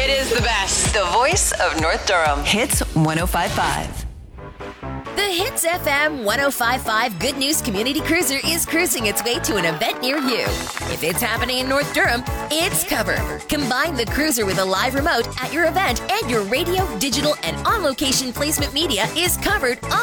It is the best. The voice of North Durham. Hits 105.5. The Hits FM 105.5 Good News Community Cruiser is cruising its way to an event near you. If it's happening in North Durham, it's covered. Combine the cruiser with a live remote at your event, and your radio, digital, and on-location placement media is covered all